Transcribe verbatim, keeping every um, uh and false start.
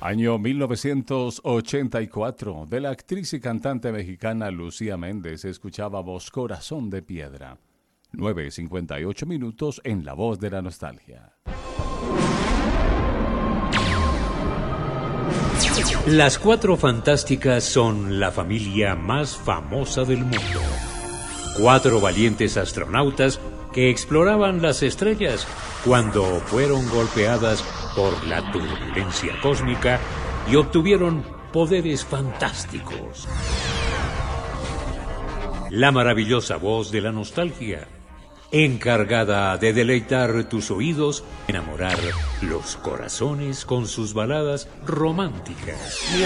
Año mil novecientos ochenta y cuatro, de la actriz y cantante mexicana Lucía Méndez escuchábamos Corazón de Piedra. nueve cincuenta y ocho minutos en La Voz de la Nostalgia. Las Cuatro Fantásticas son la familia más famosa del mundo. Cuatro valientes astronautas que exploraban las estrellas cuando fueron golpeadas por la turbulencia cósmica y obtuvieron poderes fantásticos. La maravillosa voz de la nostalgia, encargada de deleitar tus oídos, enamorar los corazones con sus baladas románticas.